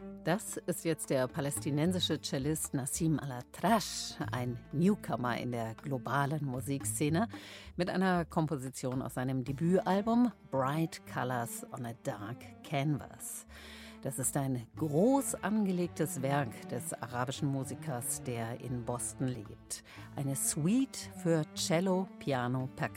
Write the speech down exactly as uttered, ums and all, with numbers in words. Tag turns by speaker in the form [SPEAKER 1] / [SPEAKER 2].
[SPEAKER 1] Das ist jetzt der palästinensische Cellist Nassim Al-Atrash, ein Newcomer in der globalen Musikszene, mit einer Komposition aus seinem Debütalbum Bright Colors on a Dark Canvas. Das ist ein groß angelegtes Werk des arabischen Musikers, der in Boston lebt. Eine Suite für Cello, Piano, Percussion